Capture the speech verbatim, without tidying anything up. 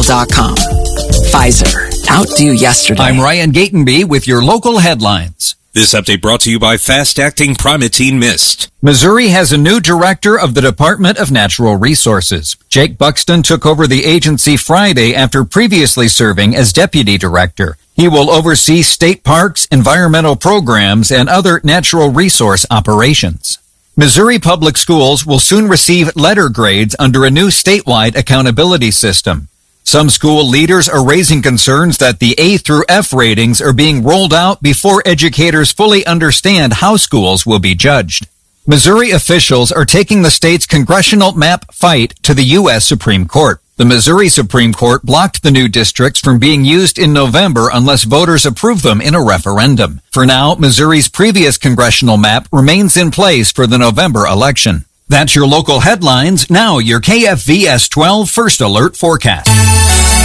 dot com. Pfizer. Outdo yesterday. I'm Ryan Gatenby with your local headlines. This update brought to you by fast-acting Primatene Mist. Missouri has a new director of the Department of Natural Resources. Jake Buxton took over the agency Friday after previously serving as deputy director. He will oversee state parks, environmental programs, and other natural resource operations. Missouri Public Schools will soon receive letter grades under a new statewide accountability system. Some school leaders are raising concerns that the A through F ratings are being rolled out before educators fully understand how schools will be judged. Missouri officials are taking the state's congressional map fight to the U S Supreme Court. The Missouri Supreme Court blocked the new districts from being used in November unless voters approve them in a referendum. For now, Missouri's previous congressional map remains in place for the November election. That's your local headlines. Now your K F V S twelve First Alert forecast.